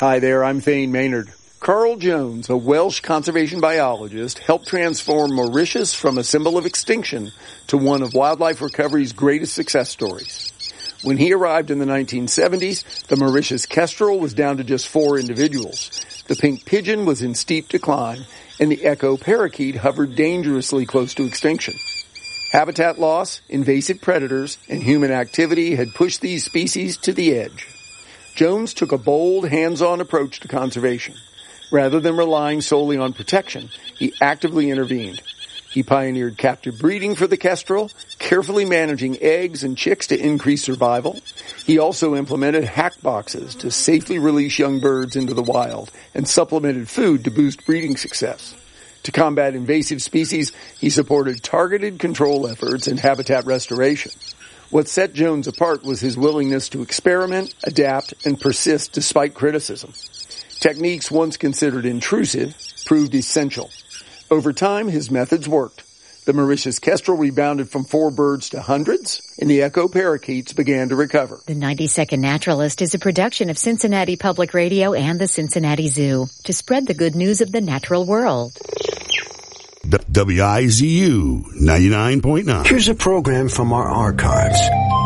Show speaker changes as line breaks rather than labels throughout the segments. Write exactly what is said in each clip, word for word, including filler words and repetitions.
Hi there, I'm Thane Maynard. Carl Jones, a Welsh conservation biologist, helped transform Mauritius from a symbol of extinction to one of wildlife recovery's greatest success stories. When he arrived in the nineteen seventies, the Mauritius kestrel was down to just four individuals. The pink pigeon was in steep decline, and the echo parakeet hovered dangerously close to extinction. Habitat loss, invasive predators, and human activity had pushed these species to the edge. Jones took a bold, hands-on approach to conservation. Rather than relying solely on protection, he actively intervened. He pioneered captive breeding for the kestrel, carefully managing eggs and chicks to increase survival. He also implemented hack boxes to safely release young birds into the wild and supplemented food to boost breeding success. To combat invasive species, he supported targeted control efforts and habitat restoration. What set Jones apart was his willingness to experiment, adapt, and persist despite criticism. Techniques once considered intrusive proved essential. Over time, his methods worked. The Mauritius kestrel rebounded from four birds to hundreds, and the echo parakeets began to recover.
The ninety-second Naturalist is a production of Cincinnati Public Radio and the Cincinnati Zoo to spread the good news of the natural world.
W I Z U ninety-nine point nine.
Here's a program from our archives.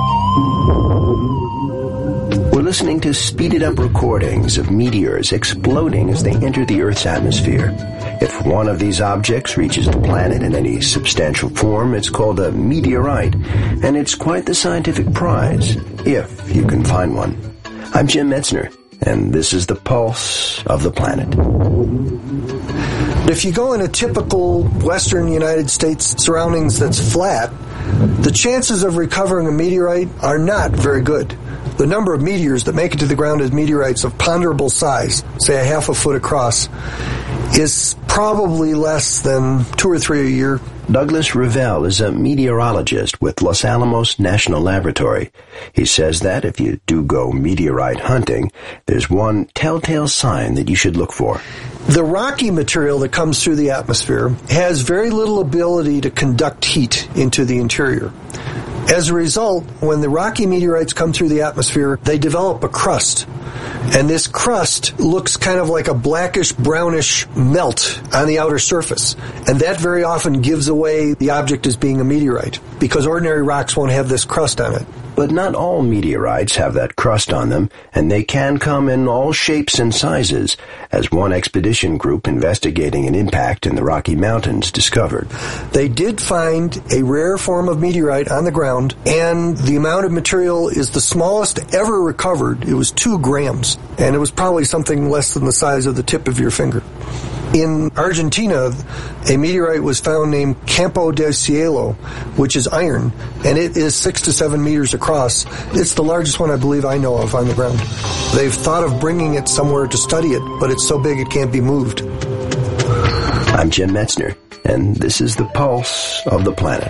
We're listening to speeded up recordings of meteors exploding as they enter the Earth's atmosphere. If one of these objects reaches the planet in any substantial form, it's called a meteorite, and it's quite the scientific prize, if you can find one. I'm Jim Metzner, and this is the pulse of the planet.
If you go in a typical western United States surroundings that's flat, the chances of recovering a meteorite are not very good. The number of meteors that make it to the ground as meteorites of ponderable size, say a half a foot across, is probably less than two or three a year.
Douglas Revelle is a meteorologist with Los Alamos National Laboratory. He says that if you do go meteorite hunting, there's one telltale sign that you should look for.
The rocky material that comes through the atmosphere has very little ability to conduct heat into the interior. As a result, when the rocky meteorites come through the atmosphere, they develop a crust. And this crust looks kind of like a blackish, brownish melt on the outer surface. And that very often gives away the object as being a meteorite, because ordinary rocks won't have this crust on it.
But not all meteorites have that crust on them, and they can come in all shapes and sizes, as one expedition group investigating an impact in the Rocky Mountains discovered.
They did find a rare form of meteorite on the ground, and the amount of material is the smallest ever recovered. It was two grams, and it was probably something less than the size of the tip of your finger. In Argentina, a meteorite was found named Campo del Cielo, which is iron, and it is six to seven meters across. It's the largest one I believe I know of on the ground. They've thought of bringing it somewhere to study it, but it's so big it can't be moved.
I'm Jim Metzner, and this is the pulse of the planet.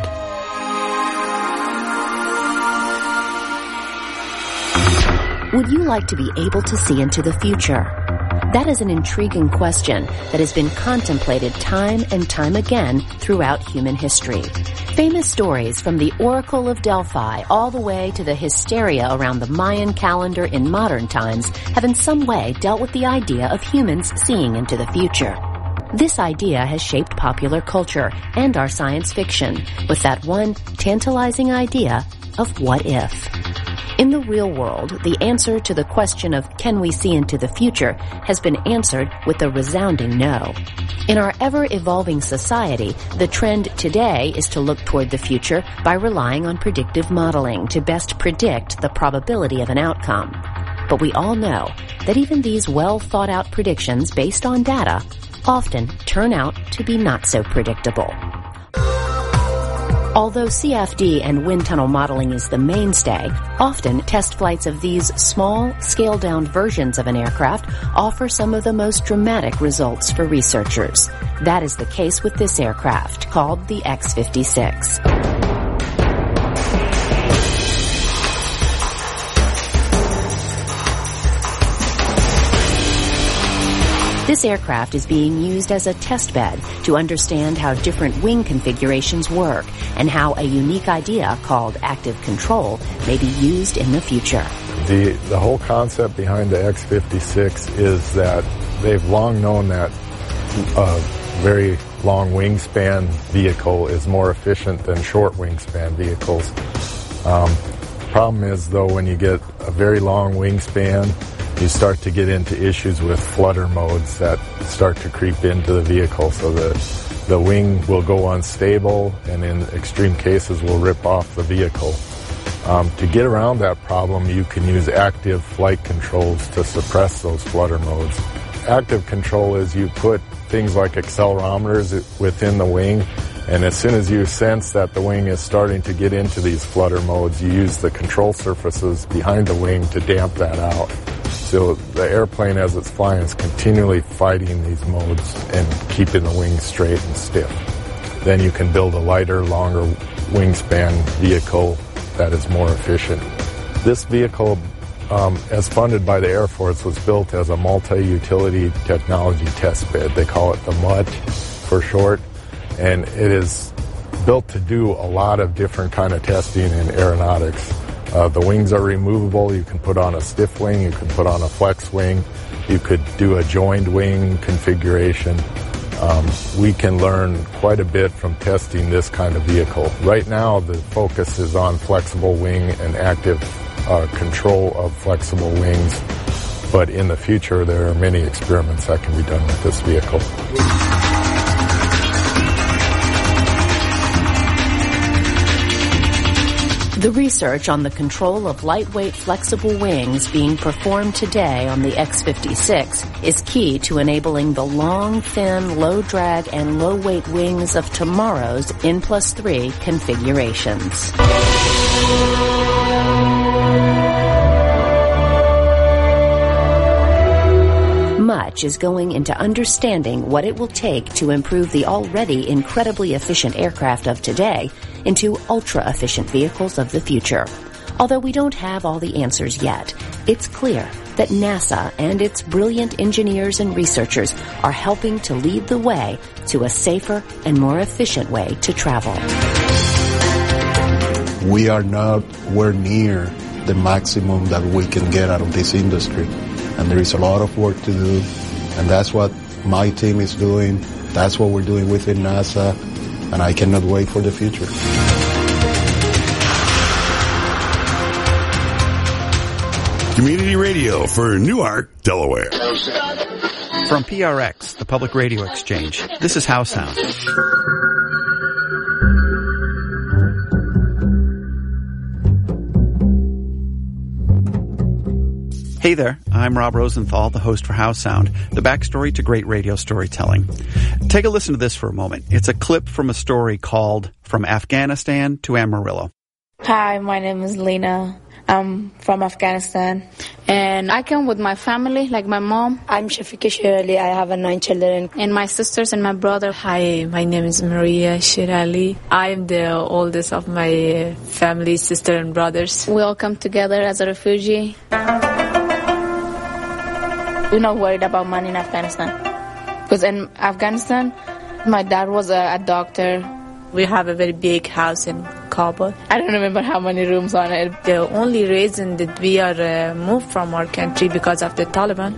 Would you like to be able to see into the future? That is an intriguing question that has been contemplated time and time again throughout human history. Famous stories from the Oracle of Delphi all the way to the hysteria around the Mayan calendar in modern times have in some way dealt with the idea of humans seeing into the future. This idea has shaped popular culture and our science fiction with that one tantalizing idea of what if. In the real world, the answer to the question of can we see into the future has been answered with a resounding no. In our ever-evolving society, the trend today is to look toward the future by relying on predictive modeling to best predict the probability of an outcome. But we all know that even these well-thought-out predictions based on data often turn out to be not so predictable. Although C F D and wind tunnel modeling is the mainstay, often test flights of these small, scaled-down versions of an aircraft offer some of the most dramatic results for researchers. That is the case with this aircraft, called the X fifty-six. This aircraft is being used as a test bed to understand how different wing configurations work and how a unique idea called active control may be used in the future.
The, the whole concept behind the X fifty-six is that they've long known that a very long wingspan vehicle is more efficient than short wingspan vehicles. Um, problem is, though, when you get a very long wingspan, you start to get into issues with flutter modes that start to creep into the vehicle, so that the wing will go unstable and in extreme cases will rip off the vehicle. Um, to get around that problem, you can use active flight controls to suppress those flutter modes. Active control is you put things like accelerometers within the wing, and as soon as you sense that the wing is starting to get into these flutter modes, you use the control surfaces behind the wing to damp that out. So the airplane, as it's flying, is continually fighting these modes and keeping the wing straight and stiff. Then you can build a lighter, longer wingspan vehicle that is more efficient. This vehicle, um, as funded by the Air Force, was built as a multi-utility technology test bed. They call it the M U T for short, and it is built to do a lot of different kind of testing in aeronautics. Uh, the wings are removable. You can put on a stiff wing, you can put on a flex wing, you could do a joined wing configuration. Um, we can learn quite a bit from testing this kind of vehicle. Right now, the focus is on flexible wing and active uh, control of flexible wings, but in the future, there are many experiments that can be done with this vehicle.
The research on the control of lightweight, flexible wings being performed today on the X fifty-six is key to enabling the long, thin, low-drag, and low-weight wings of tomorrow's N plus three configurations. Much is going into understanding what it will take to improve the already incredibly efficient aircraft of today into ultra-efficient vehicles of the future. Although we don't have all the answers yet, it's clear that NASA and its brilliant engineers and researchers are helping to lead the way to a safer and more efficient way to travel.
We are nowhere near the maximum that we can get out of this industry. And there is a lot of work to do, and that's what my team is doing. That's what we're doing within NASA, and I cannot wait for the future.
Community radio for Newark, Delaware.
From P R X, the Public Radio Exchange, this is How Sound. Hey there, I'm Rob Rosenthal, the host for How Sound, the backstory to great radio storytelling. Take a listen to this for a moment. It's a clip from a story called From Afghanistan to Amarillo.
Hi, my name is Lena. I'm from Afghanistan. And I came with my family, like my mom.
I'm Shafika Shirali. I have nine children.
And my sisters and my brother.
Hi, my name is Maria Shirali. I'm the oldest of my family, sister and brothers.
We all come together as a refugee. We're not worried about money in Afghanistan. Because in Afghanistan, my dad was a, a doctor.
We have a very big house in Kabul.
I don't remember how many rooms on it.
The only reason that we are uh, moved from our country because of the Taliban.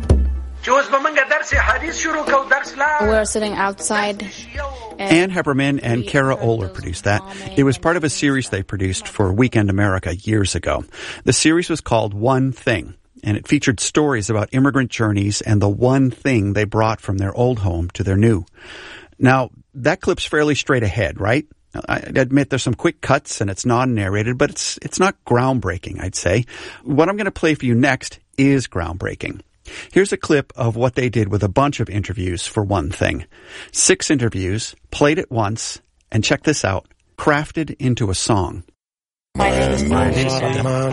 We were sitting outside.
Ann Heberman and Kara Oler produced that. It was part of a series they produced for Weekend America years ago. The series was called One Thing, and it featured stories about immigrant journeys and the one thing they brought from their old home to their new. Now, that clip's fairly straight ahead, right? I admit there's some quick cuts and it's non-narrated, but it's it's not groundbreaking, I'd say. What I'm going to play for you next is groundbreaking. Here's a clip of what they did with a bunch of interviews for One Thing. Six interviews, played at once, and check this out, crafted into a song.
My name is Salman.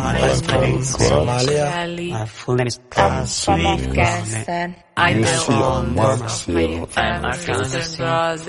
My full name is
I'm from Afghanistan.
I know all
my
sisters and brothers.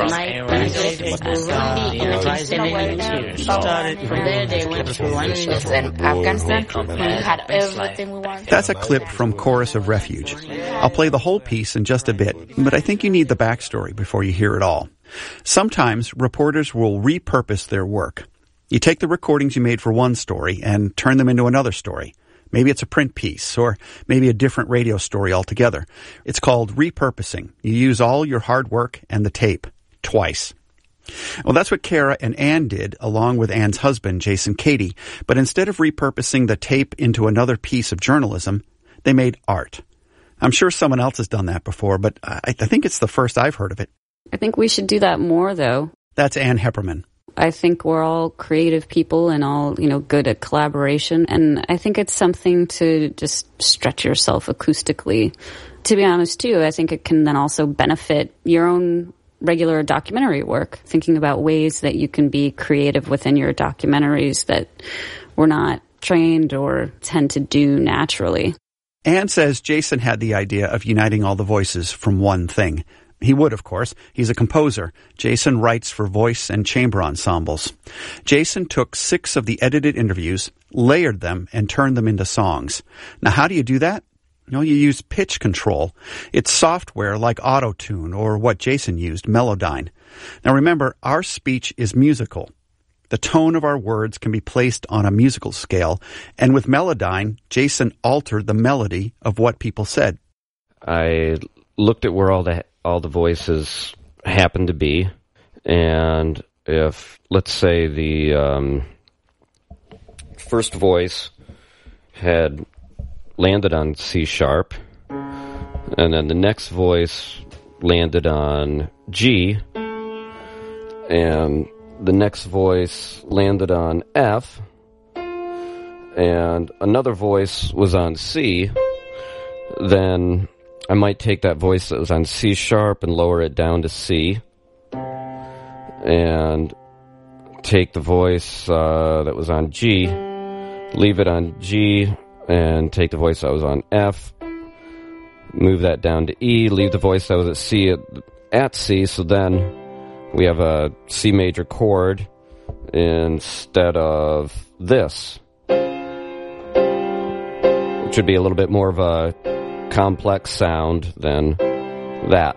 Started from there, they went to in Afghanistan. We had everything we wanted.
That's a clip from Chorus of Refuge. I'll play the whole piece in just a bit, but I think you need the backstory before you hear it all. Sometimes reporters will repurpose their work. You take the recordings you made for one story and turn them into another story. Maybe it's a print piece, or maybe a different radio story altogether. It's called repurposing. You use all your hard work and the tape twice. Well, that's what Kara and Ann did, along with Ann's husband, Jason Cady. But instead of repurposing the tape into another piece of journalism, they made art. I'm sure someone else has done that before, but I, I think it's the first I've heard of it.
I think we should do that more, though.
That's Ann Hepperman.
I think we're all creative people and all, you know, good at collaboration. And I think it's something to just stretch yourself acoustically. To be honest, too, I think it can then also benefit your own regular documentary work, thinking about ways that you can be creative within your documentaries that we're not trained or tend to do naturally.
Ann says Jason had the idea of uniting all the voices from one thing. He would, of course. He's a composer. Jason writes for voice and chamber ensembles. Jason took six of the edited interviews, layered them, and turned them into songs. Now, how do you do that? You know, you use pitch control. It's software like Auto-Tune or what Jason used, Melodyne. Now, remember, our speech is musical. The tone of our words can be placed on a musical scale, and with Melodyne, Jason altered the melody of what people said.
I looked at where all the all the voices happened to be, and if, let's say, the um, first voice had landed on C sharp, and then the next voice landed on G, and the next voice landed on F, and another voice was on C, then I might take that voice that was on C sharp and lower it down to C, and take the voice uh, that was on G, leave it on G, and take the voice that was on F, move that down to E, leave the voice that was at C at, at C, so then we have a C major chord instead of this, which would be a little bit more of a complex sound than that.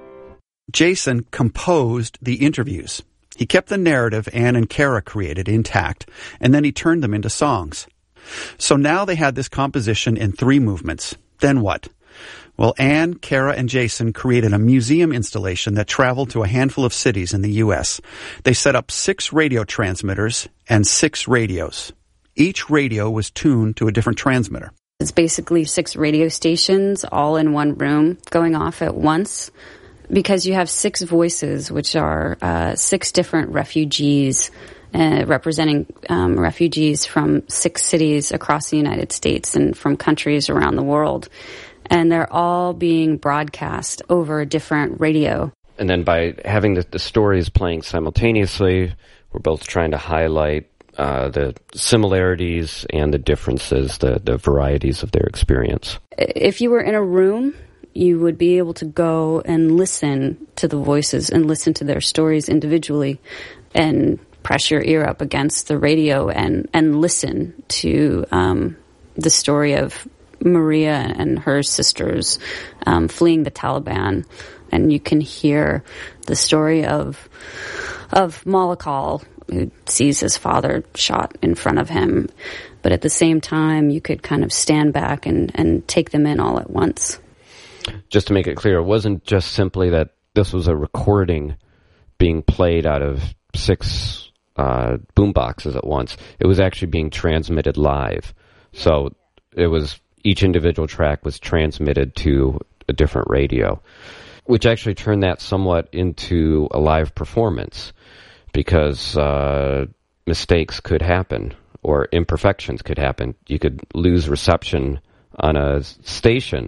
Jason composed the interviews. He kept the narrative Ann and Kara created intact, and then he turned them into songs. So now they had this composition in three movements. Then what? Well, Ann, Kara, and Jason created a museum installation that traveled to a handful of cities in the U S. They set up six radio transmitters and six radios. Each radio was tuned to a different transmitter.
It's basically six radio stations all in one room going off at once, because you have six voices, which are uh, six different refugees uh, representing um, refugees from six cities across the United States and from countries around the world. And they're all being broadcast over a different radio.
And then by having the, the stories playing simultaneously, we're both trying to highlight uh, the similarities and the differences, the, the varieties of their experience.
If you were in a room, you would be able to go and listen to the voices and listen to their stories individually and press your ear up against the radio and, and listen to um, the story of Maria and her sisters um, fleeing the Taliban. And you can hear the story of of Malakal, who sees his father shot in front of him. But at the same time, you could kind of stand back and, and take them in all at once.
Just to make it clear, it wasn't just simply that this was a recording being played out of six uh, boomboxes at once. It was actually being transmitted live. So it was each individual track was transmitted to a different radio, which actually turned that somewhat into a live performance, because uh, mistakes could happen or imperfections could happen. You could lose reception on a station,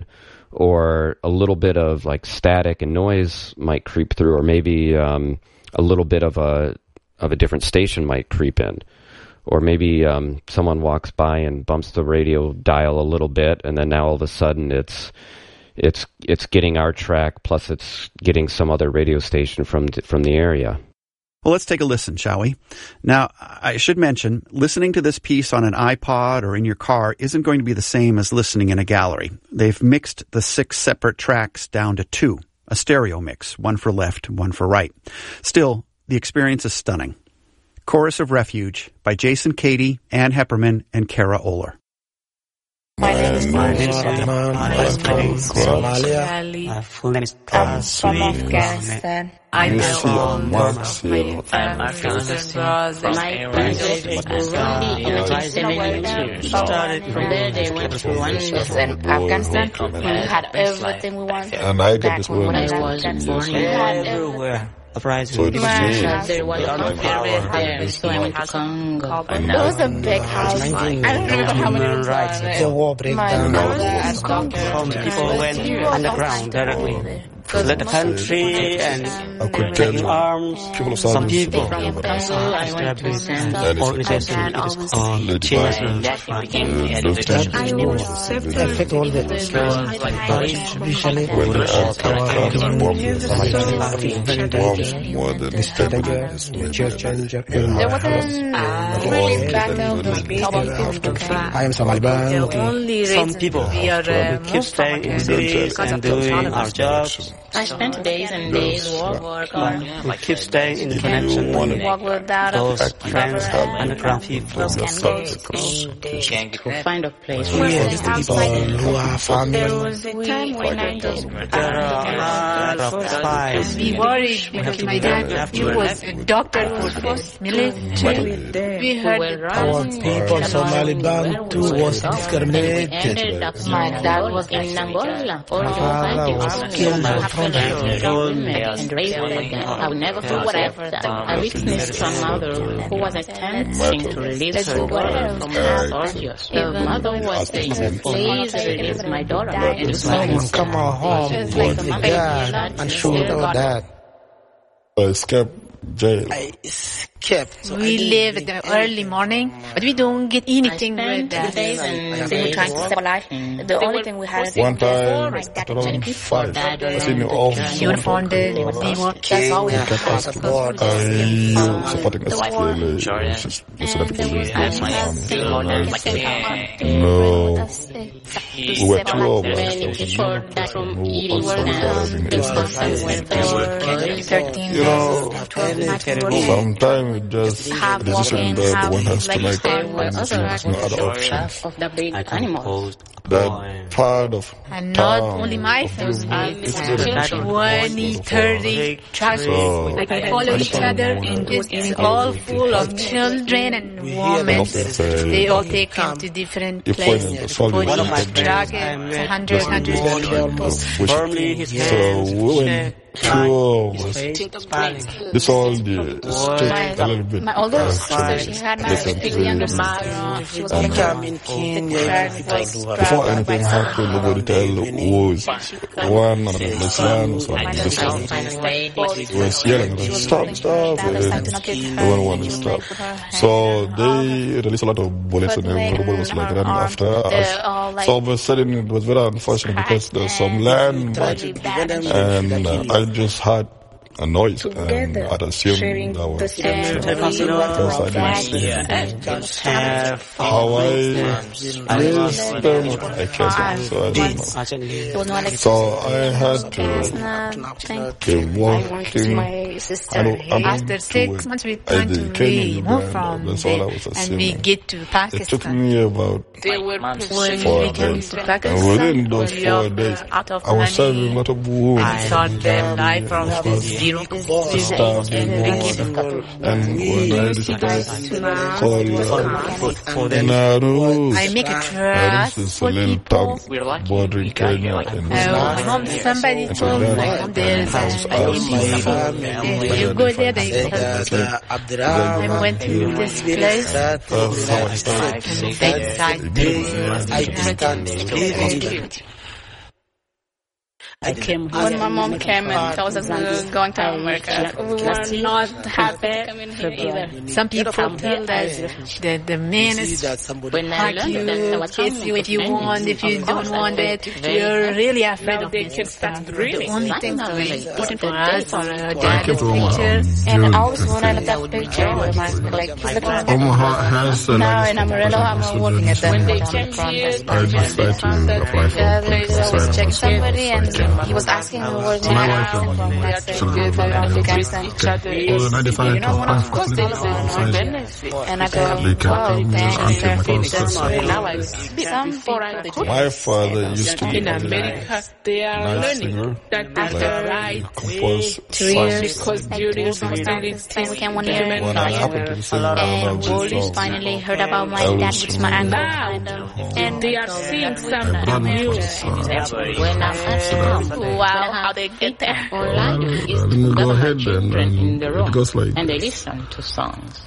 or a little bit of like static and noise might creep through, or maybe um, a little bit of a of a different station might creep in. Or maybe um, someone walks by and bumps the radio dial a little bit, and then now all of a sudden it's it's it's getting our track, plus it's getting some other radio station from from the area.
Well, let's take a listen, shall we? Now, I should mention, listening to this piece on an iPod or in your car isn't going to be the same as listening in a gallery. They've mixed the six separate tracks down to two, a stereo mix, one for left, one for right. Still, the experience is stunning. Chorus of Refuge by Jason Cady, Ann Hepperman, and Kara Oller.
My name is
My name is Salman. I'm from Somalia.
My full name is
I'm from Afghanistan.
I
You
know
see
all
a
my
Maxim.
brothers.
My parents were Burundi in nineteen seventy-two. Started from there, they went to Rwanda.
In Afghanistan, we had everything we wanted.
And I got this
When
one.
I was born
We had
everywhere. Uprising.
So it is
there,
changed.
there was no period there, so I went to Congo.
It was a big house. I don't remember how many rooms
rights.
were
The war
there. My mother was
Some people went underground directly. Led the country and
I could tell
taking
you,
arms.
people of
Some
South
people
East
From Congo, I went to Central.
That is
organization
a
it is called
Lady
Change
Bug.
the
That became
Uh,
the
those
education.
times
I was affect all the usually
when the outcome bomb bomb more than seven years.
There wasn't really back then the
I am Somaliban.
The only
Some
reason
people
we are uh,
keep
most
staying in cities and doing our jobs.
I spent days and days work, work, or
We keep staying in connection with
walk without
those
a
friends, underground people.
to find a place
We
where
are the people who are
There
family.
was a time when I just
There are a lot of spies.
be worried because my dad, he was a doctor for military. We heard
Our people, Somali Bantu, was discriminated.
my dad was
in Angola. All
My
the
father was killed in front of me.
and raised I will never forget whatever that I witnessed some mother who was attempting to release her daughter from her orgies. The mother was saying, please release my daughter. And
Someone come home with a gun and shoot our dad.
I escaped jail.
I escaped.
We live in the early morning, but we don't get anything with that.
days and
we were
days
trying to save life. The only thing we had
One time, at around five, I seen the off.
Uniform, the
That's all we had.
I supporting S P L A, which is the South African Army. No, we were two of us. There was no person who also
thirteen
You know, sometimes it just a decision that one has to make, and there's no other options.
of the big animals.
That part of
And not
town,
only my
of you,
family,
it's very
twenty, thirty trucks
So,
like follow each other, and it's all full of children and women. They all take them to different
If
places.
when the soldiers
One of my
come
truck
in,
is one hundred, one hundred people.
Firmly his
so
hands.
we went two of us. This all the state a little bit.
My older
uh,
sister, she had my
different
big younger
to-
sister. She was
and,
like,
uh, Before anything happened, nobody tell who is one or the son or something. Just was yelling, like, stop, stop, and the one wanted to stop. So they released a lot of bullets and everybody was like running after us. So all of a sudden it was very unfortunate because there's some land and uh, I just had a noise and I'd assume that was because I didn't see how I raised them. I can't, so I don't know. So I had to keep walking. I don't, I'm
After six
to
months, we
I
plan to
did Kenya,
move
Uganda.
from
That's all I
there,
was
and we
assuming.
get to
It took
Pakistan.
me about
They were when
four
we came
days.
to
And
Pakistan,
within those
we
four
were
days,
out of
I was
money.
serving a lot of wounds.
I started their life from zero to
Stabbed and when I decided to call uh, Naru,
I make a
Naru
trust
is a
for
little
people.
town bordering Kenya and
Uh, mom, somebody
and
told me,
then
mom, there's
I was
a
asked
If you go there, they I went to this place.
That's how I started.
They decided.
I came
when my mom came and tells us we were going to America, we were not happy to come in here either.
Some people told us that the man is
when I
hug you,
learned that I was
kiss you if you want, if you don't want it. You're really afraid of this stuff. The only thing that was important for us are uh, dad's picture.
And always when I look at the picture, I'm like, he's looking at
Omaha has a
now in Amarillo, I'm working at the
I decided to apply for
I was checking somebody, and he was asking who was my wife from Afghanistan. You know, one of course they listen. And I go, wow, thanks.
My father used to be in America. They are learning that after right compose
two years because during spring weekend one year, and police finally heard about my dad, which is my uncle, and they are seeing some news. Wow, how they get there online?
Let me go ahead then, and it goes like
and they listen to songs.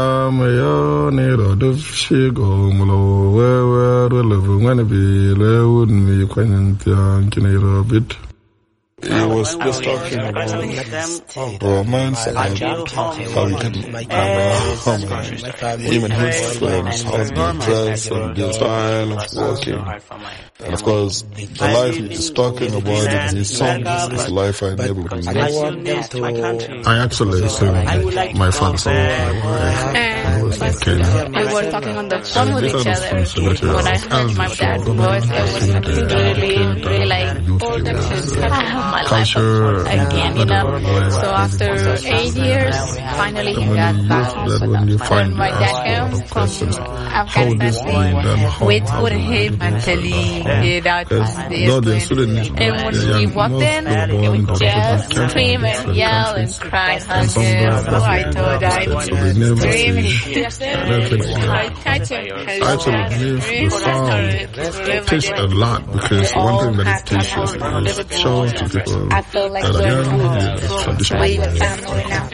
He was just talking about romance and how we can um, him and his friends, how they dress and their style of walking. And of course, the life he's talking about in his songs is the life I never really knew. I actually sang my father's song with my wife.
And we were talking on the phone with each other. When I heard my dad's voice, it was really, really like, my
culture
again, you know. So after eight years, finally he got back. When my dad came from Afghanistan, we put him mentally without discipline. And when he walked in, he would just scream and yell and cry. So I thought I was screaming. I tried to
actually believe the song teaches a lot, because one thing that it teaches is showing to people
I feel like we're with family now.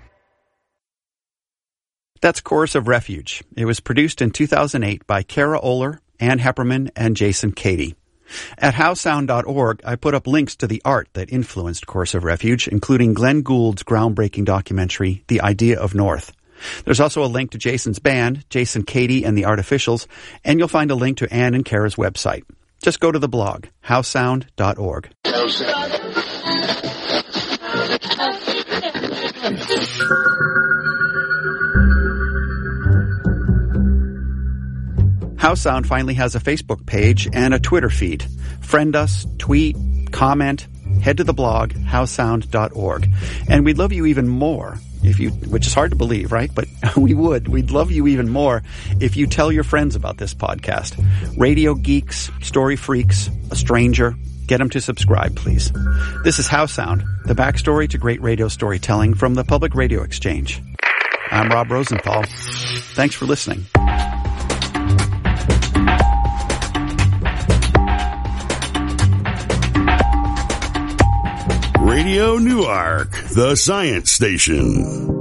That's Chorus of Refuge. It was produced in two thousand eight by Kara Oler, Ann Hepperman, and Jason Cady. At how sound dot org, I put up links to the art that influenced Chorus of Refuge, including Glenn Gould's groundbreaking documentary, The Idea of North. There's also a link to Jason's band, Jason Cady and the Artificials, and you'll find a link to Ann and Kara's website. Just go to the blog, how sound dot org. HowSound finally has a Facebook page and a Twitter feed. Friend us, tweet, comment, head to the blog, how sound dot org. And we'd love you even more if you, which is hard to believe, right? But we would. We'd love you even more if you tell your friends about this podcast. Radio geeks, story freaks, a stranger. Get them to subscribe, please. This is HowSound, the backstory to great radio storytelling from the Public Radio Exchange. I'm Rob Rosenthal. Thanks for listening.
Radio Newark, the science station.